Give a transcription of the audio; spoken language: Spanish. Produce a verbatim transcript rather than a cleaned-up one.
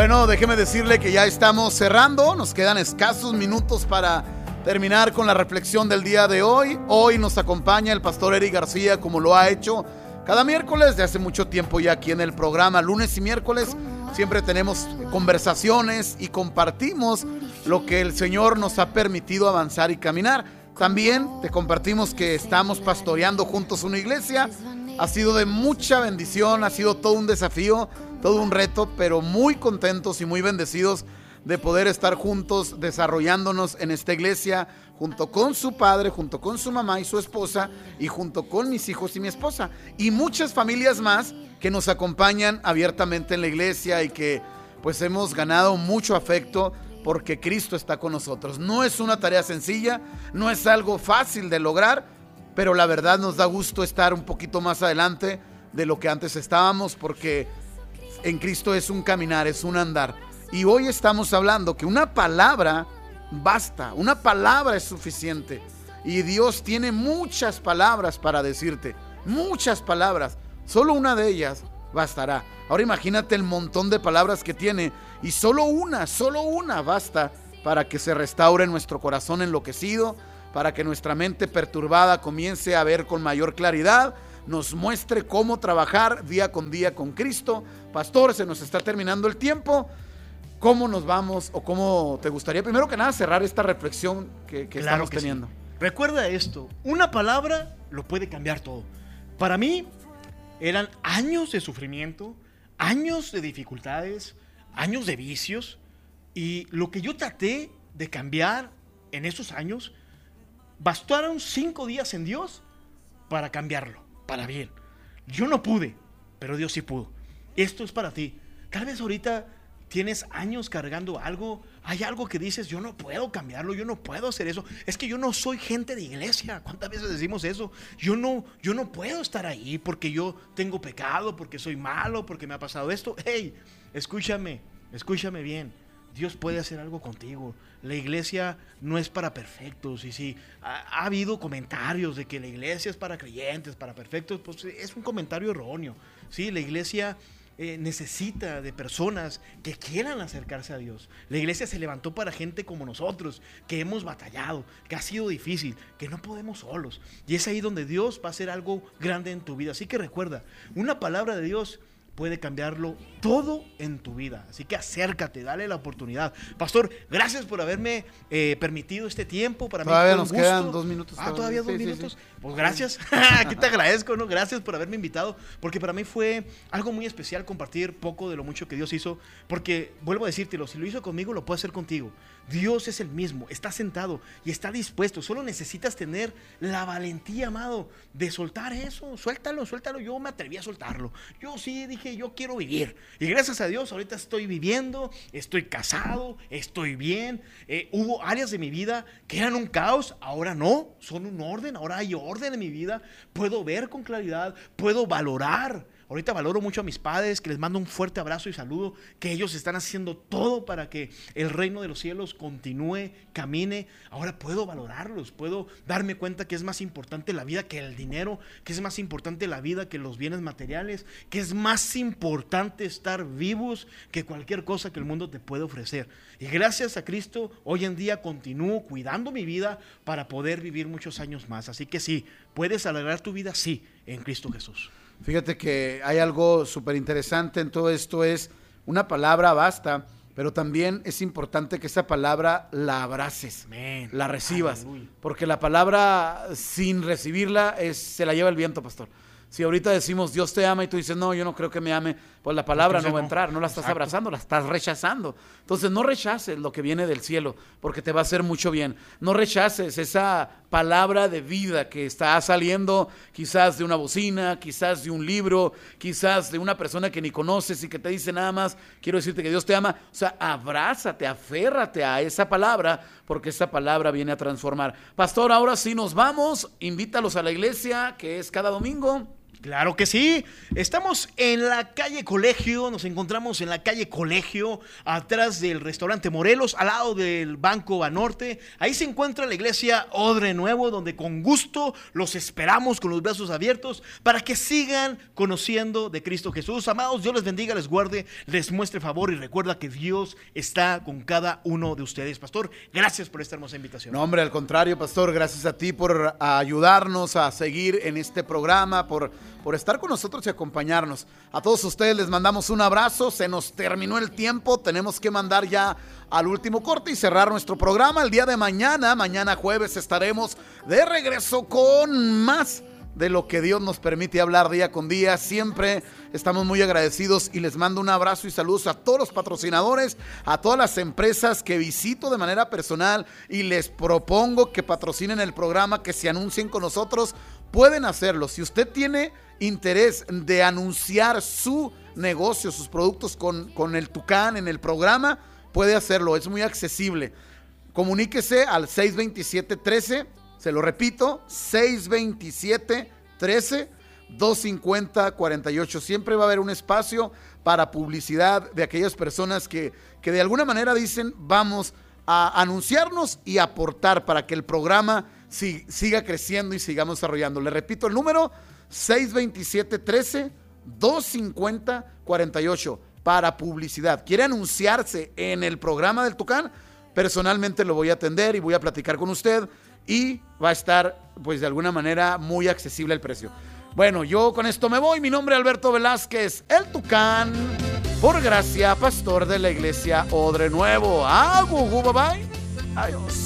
Bueno, déjeme decirle que ya estamos cerrando, nos quedan escasos minutos para terminar con la reflexión del día de hoy. Hoy nos acompaña el pastor Eric García, como lo ha hecho cada miércoles de hace mucho tiempo ya aquí en el programa. Lunes y miércoles siempre tenemos conversaciones y compartimos lo que el Señor nos ha permitido avanzar y caminar. También te compartimos que estamos pastoreando juntos una iglesia. Ha sido de mucha bendición, ha sido todo un desafío, todo un reto, pero muy contentos y muy bendecidos de poder estar juntos desarrollándonos en esta iglesia, junto con su padre, junto con su mamá y su esposa, y junto con mis hijos y mi esposa, y muchas familias más que nos acompañan abiertamente en la iglesia y que pues hemos ganado mucho afecto porque Cristo está con nosotros. No es una tarea sencilla, no es algo fácil de lograr, pero la verdad nos da gusto estar un poquito más adelante de lo que antes estábamos, porque en Cristo es un caminar, es un andar. Y hoy estamos hablando que una palabra basta, una palabra es suficiente. Y Dios tiene muchas palabras para decirte, muchas palabras. Solo una de ellas bastará. Ahora imagínate el montón de palabras que tiene y solo una, solo una basta para que se restaure nuestro corazón enloquecido, para que nuestra mente perturbada comience a ver con mayor claridad, nos muestre cómo trabajar día con día con Cristo. Pastor, se nos está terminando el tiempo. ¿Cómo nos vamos o cómo te gustaría, primero que nada, cerrar esta reflexión que, que claro estamos que teniendo? Sí. Recuerda esto, una palabra lo puede cambiar todo. Para mí eran años de sufrimiento, años de dificultades, años de vicios, y lo que yo traté de cambiar en esos años, bastaron cinco días en Dios para cambiarlo, para bien. Yo no pude, pero Dios sí pudo. Esto es para ti. Tal vez ahorita tienes años cargando algo, hay algo que dices, yo no puedo cambiarlo, yo no puedo hacer eso, es que yo no soy gente de iglesia. ¿Cuántas veces decimos eso? Yo no, yo no puedo estar ahí porque yo tengo pecado, porque soy malo, porque me ha pasado esto. Hey, escúchame, escúchame bien. Dios puede hacer algo contigo. La iglesia no es para perfectos. Y si ha, ha habido comentarios de que la iglesia es para creyentes, para perfectos, pues es un comentario erróneo. Sí, la iglesia eh, necesita de personas que quieran acercarse a Dios. La iglesia se levantó para gente como nosotros, que hemos batallado, que ha sido difícil, que no podemos solos. Y es ahí donde Dios va a hacer algo grande en tu vida. Así que recuerda, una palabra de Dios puede cambiarlo todo en tu vida. Así que acércate, dale la oportunidad. Pastor, gracias por haberme eh, permitido este tiempo. Para todavía mí nos fue un gusto. quedan dos minutos. Ah, todavía dos sí, minutos. Sí, sí. Pues gracias. Aquí te agradezco, ¿no? Gracias por haberme invitado, porque para mí fue algo muy especial compartir poco de lo mucho que Dios hizo, porque vuelvo a decírtelo, si lo hizo conmigo, lo puede hacer contigo. Dios es el mismo, está sentado y está dispuesto. Solo necesitas tener la valentía, amado, de soltar eso. Suéltalo, suéltalo. Yo me atreví a soltarlo. Yo sí dije, yo quiero vivir. Y gracias a Dios, ahorita estoy viviendo, estoy casado, estoy bien. Eh, hubo áreas de mi vida que eran un caos, ahora no, son un orden. Ahora hay orden en mi vida. Puedo ver con claridad, puedo valorar. Ahorita valoro mucho a mis padres, que les mando un fuerte abrazo y saludo, que ellos están haciendo todo para que el reino de los cielos continúe, camine. Ahora puedo valorarlos, puedo darme cuenta que es más importante la vida que el dinero, que es más importante la vida que los bienes materiales, que es más importante estar vivos que cualquier cosa que el mundo te puede ofrecer. Y gracias a Cristo, hoy en día continúo cuidando mi vida para poder vivir muchos años más. Así que sí, puedes alegrar tu vida, sí, en Cristo Jesús. Fíjate que hay algo súper interesante en todo esto, es una palabra basta, pero también es importante que esa palabra la abraces, Amén. La recibas, Aleluya. Porque la palabra sin recibirla es, se la lleva el viento, pastor. Si ahorita decimos Dios te ama y tú dices no, yo no creo que me ame, pues la palabra Entonces no va a no. entrar, no la estás Exacto. abrazando, la estás rechazando. Entonces no rechaces lo que viene del cielo, porque te va a hacer mucho bien. No rechaces esa palabra de vida que está saliendo quizás de una bocina, quizás de un libro, quizás de una persona que ni conoces y que te dice nada más, quiero decirte que Dios te ama. O sea, abrázate, aférrate a esa palabra, porque esa palabra viene a transformar. Pastor, ahora sí nos vamos, invítalos a la iglesia, que es cada domingo. Claro que sí, estamos en la calle Colegio, nos encontramos en la calle Colegio, atrás del restaurante Morelos, al lado del Banco Banorte. Ahí se encuentra la iglesia Odre Nuevo, donde con gusto los esperamos con los brazos abiertos para que sigan conociendo de Cristo Jesús. Amados, Dios les bendiga, les guarde, les muestre favor y recuerda que Dios está con cada uno de ustedes. Pastor, gracias por esta hermosa invitación. No, hombre, al contrario, pastor, gracias a ti por ayudarnos a seguir en este programa, por... por estar con nosotros y acompañarnos. A todos ustedes les mandamos un abrazo. Se nos terminó el tiempo, tenemos que mandar ya al último corte y cerrar nuestro programa. El día de mañana, mañana jueves, estaremos de regreso con más de lo que Dios nos permite hablar día con día. Siempre estamos muy agradecidos y les mando un abrazo y saludos a todos los patrocinadores, a todas las empresas que visito de manera personal y les propongo que patrocinen el programa, que se anuncien con nosotros. Pueden hacerlo. Si usted tiene interés de anunciar su negocio, sus productos con, con el Tucán en el programa, puede hacerlo, es muy accesible. Comuníquese al seis veintisiete trece, se lo repito, seis veintisiete trece, doscientos cincuenta cuarenta y ocho. Siempre va a haber un espacio para publicidad de aquellas personas que, que de alguna manera dicen vamos a anunciarnos y aportar para que el programa si, siga creciendo y sigamos desarrollando. Le repito el número, seis veintisiete trece, doscientos cincuenta cuarenta y ocho, para publicidad. ¿Quiere anunciarse en el programa del Tucán? Personalmente lo voy a atender y voy a platicar con usted y va a estar, pues de alguna manera, muy accesible el precio. Bueno, yo con esto me voy. Mi nombre es Alberto Velázquez, el Tucán, por gracia, pastor de la iglesia Odre Nuevo. Ah, gugu, bye bye. Adiós.